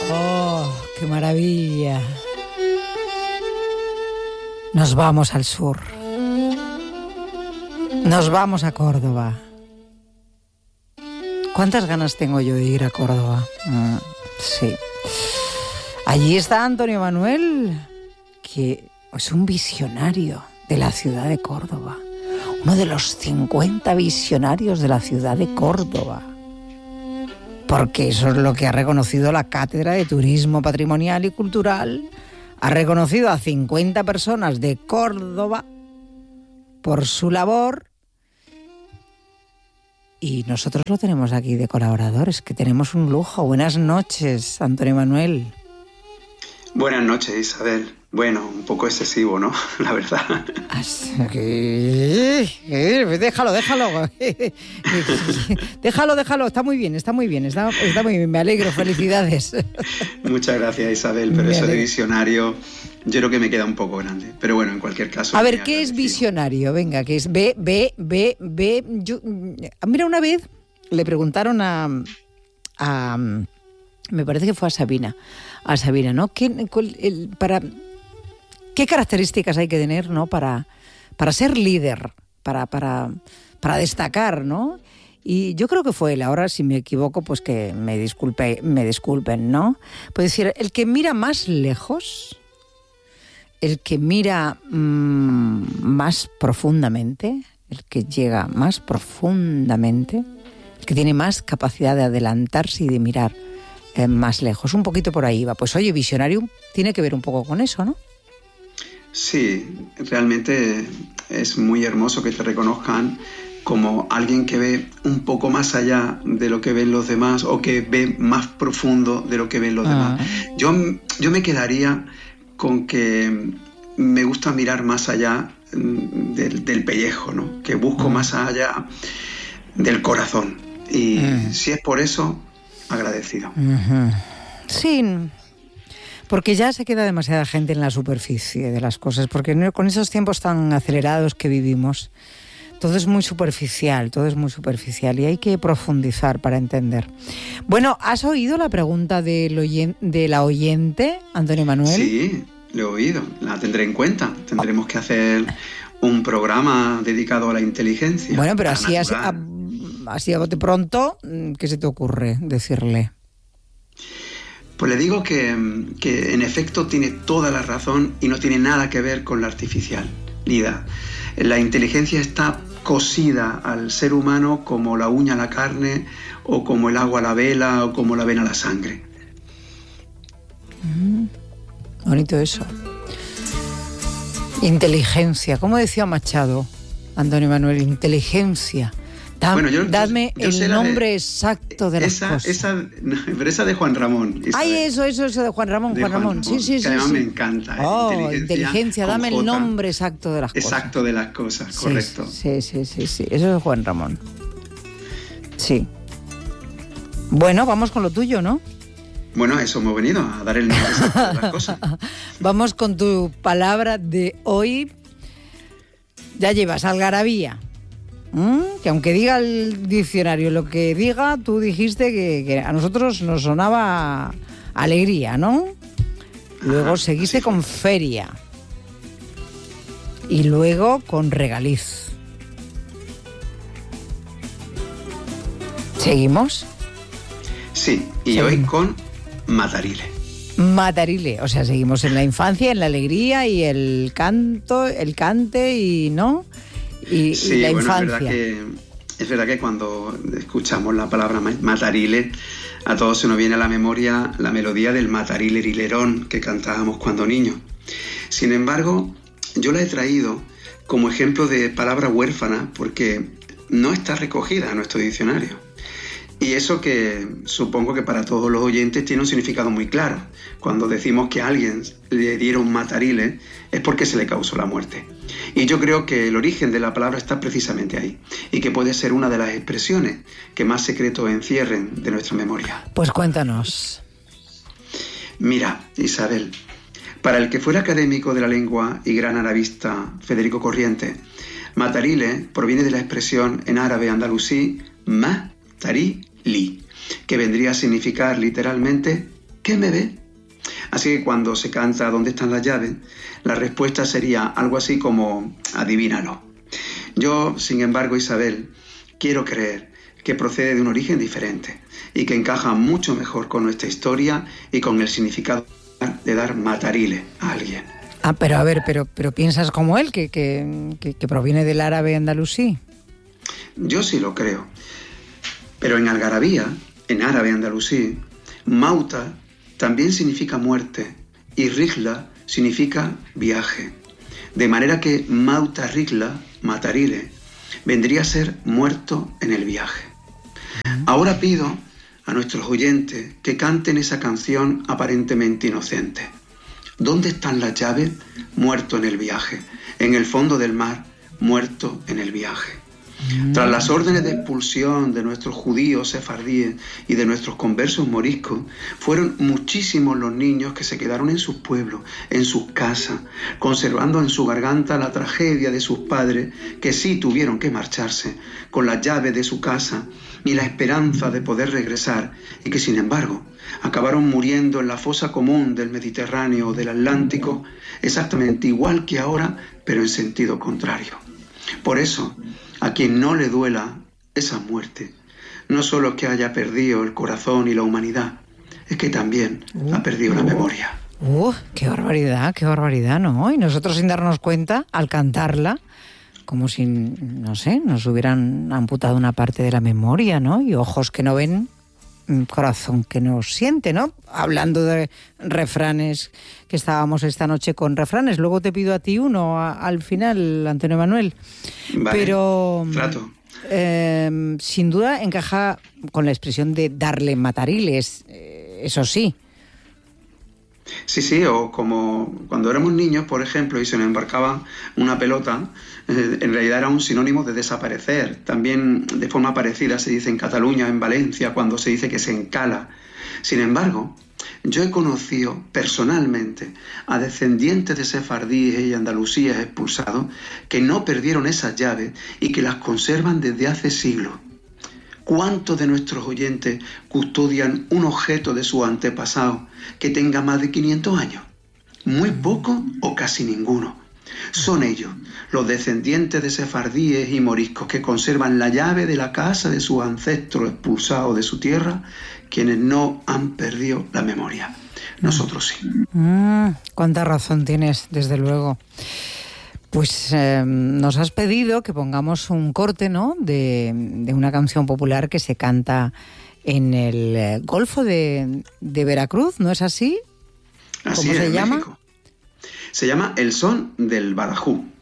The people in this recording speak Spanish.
Oh, qué maravilla. Nos vamos al sur. Nos vamos a Córdoba. ¿Cuántas ganas tengo yo de ir a Córdoba? Sí. Allí está Antonio Manuel, que es un visionario de la ciudad de Córdoba. Uno de los 50 visionarios de la ciudad de Córdoba. Porque eso es lo que ha reconocido la Cátedra de Turismo Patrimonial y Cultural. Ha reconocido a 50 personas de Córdoba por su labor. Y nosotros lo tenemos aquí de colaboradores, que tenemos un lujo. Buenas noches, Antonio Manuel. Buenas noches, Isabel. Bueno, un poco excesivo, ¿no? La verdad. Déjalo. Déjalo. Está muy bien. Está muy bien. Me alegro. Felicidades. Muchas gracias, Isabel. Pero eso de visionario, yo creo que me queda un poco grande. Pero bueno, en cualquier caso. A ver, ¿qué es visionario? Venga, ¿qué es? Mira, una vez le preguntaron a me parece que fue a Sabina, ¿no? ¿Qué características hay que tener, ¿no? para ser líder, para destacar, ¿no? Y yo creo que fue él. Ahora, si me equivoco, pues que me disculpen, ¿no? Puede decir, el que mira más lejos, el que mira más profundamente, el que llega más profundamente, el que tiene más capacidad de adelantarse y de mirar más lejos. Un poquito por ahí va. Pues oye, visionario tiene que ver un poco con eso, ¿no? Sí, realmente es muy hermoso que te reconozcan como alguien que ve un poco más allá de lo que ven los demás o que ve más profundo de lo que ven los demás. Yo me quedaría con que me gusta mirar más allá del pellejo, ¿no? Que busco más allá del corazón. Y si es por eso, agradecido. Sí, porque ya se queda demasiada gente en la superficie de las cosas, porque con esos tiempos tan acelerados que vivimos, todo es muy superficial y hay que profundizar para entender. Bueno, ¿has oído la pregunta de la oyente, Antonio Manuel? Sí, lo he oído, la tendré en cuenta. Tendremos que hacer un programa dedicado a la inteligencia. Bueno, pero así a bote pronto, ¿qué se te ocurre decirle? Pues le digo que en efecto tiene toda la razón y no tiene nada que ver con la artificialidad. La inteligencia está cosida al ser humano como la uña a la carne, o como el agua a la vela, o como la vena a la sangre. Bonito eso. Inteligencia, ¿cómo decía Machado, Antonio Manuel? Inteligencia. Dadme el nombre exacto de las cosas. Pero esa de Juan Ramón. Ay, eso de Juan Ramón. Sí. Que además me encanta. Inteligencia, dame el nombre exacto de las cosas. Exacto de las cosas, correcto. Sí. Eso es Juan Ramón. Sí. Bueno, vamos con lo tuyo, ¿no? Bueno, a eso hemos venido, a dar el nombre exacto de las cosas. Vamos con tu palabra de hoy. Ya llevas algarabía. Que aunque diga el diccionario lo que diga, tú dijiste que a nosotros nos sonaba alegría, ¿no? Luego seguiste con feria. Y luego con regaliz. ¿Seguimos? Sí, y hoy con matarile. Matarile, o sea, seguimos en la infancia, en la alegría y el cante y ¿no? Y la infancia. Es verdad que cuando escuchamos la palabra matarile, a todos se nos viene a la memoria la melodía del matarile rilerón que cantábamos cuando niños. Sin embargo, yo la he traído como ejemplo de palabra huérfana porque no está recogida en nuestro diccionario. Y eso que supongo que para todos los oyentes tiene un significado muy claro. Cuando decimos que a alguien le dieron matarile es porque se le causó la muerte. Y yo creo que el origen de la palabra está precisamente ahí y que puede ser una de las expresiones que más secretos encierren de nuestra memoria. Pues cuéntanos. Mira, Isabel, para el que fuera académico de la lengua y gran arabista Federico Corriente, matarile proviene de la expresión en árabe andalusí ma-tari-li, que vendría a significar literalmente ¿Qué me ve? Así que cuando se canta ¿Dónde están las llaves?, la respuesta sería algo así como adivínalo. Yo, sin embargo, Isabel, quiero creer que procede de un origen diferente y que encaja mucho mejor con nuestra historia y con el significado de dar matarile a alguien. Pero a ver, pero piensas como él, que proviene del árabe andalusí. Yo sí lo creo. Pero en algarabía, en árabe andalusí, mauta también significa muerte y rihla significa viaje. De manera que mauta rihla, matarile, vendría a ser muerto en el viaje. Ahora pido a nuestros oyentes que canten esa canción aparentemente inocente. ¿Dónde están las llaves? Muerto en el viaje. En el fondo del mar, muerto en el viaje. Tras las órdenes de expulsión de nuestros judíos sefardíes y de nuestros conversos moriscos, fueron muchísimos los niños que se quedaron en sus pueblos, en sus casas, conservando en su garganta la tragedia de sus padres, que sí tuvieron que marcharse, con las llaves de su casa y la esperanza de poder regresar, y que sin embargo acabaron muriendo en la fosa común del Mediterráneo o del Atlántico, exactamente igual que ahora, pero en sentido contrario. Por eso, a quien no le duela esa muerte, no solo es que haya perdido el corazón y la humanidad, es que también ha perdido la memoria. Qué barbaridad, ¿no? Y nosotros sin darnos cuenta, al cantarla, como si, no sé, nos hubieran amputado una parte de la memoria, ¿no? Y ojos que no ven, corazón que no siente, ¿no? Hablando de refranes, que estábamos esta noche con refranes. Luego te pido a ti uno al final, Antonio Manuel. Vale, pero trato. Sin duda encaja con la expresión de darle matariles, eso sí. Sí, o como cuando éramos niños, por ejemplo, y se nos embarcaba una pelota, en realidad era un sinónimo de desaparecer. También de forma parecida se dice en Cataluña, en Valencia, cuando se dice que se encala. Sin embargo, yo he conocido personalmente a descendientes de sefardíes y andalusíes expulsados que no perdieron esas llaves y que las conservan desde hace siglos. ¿Cuántos de nuestros oyentes custodian un objeto de su antepasado que tenga más de 500 años? Muy poco o casi ninguno. Son ellos, los descendientes de sefardíes y moriscos, que conservan la llave de la casa de sus ancestros expulsados de su tierra, quienes no han perdido la memoria. Nosotros sí. Cuánta razón tienes, desde luego. Pues nos has pedido que pongamos un corte, ¿no?, de una canción popular que se canta en el Golfo de Veracruz, ¿no es así? Así ¿Cómo es, se llama? México. Se llama El Son del Badajú.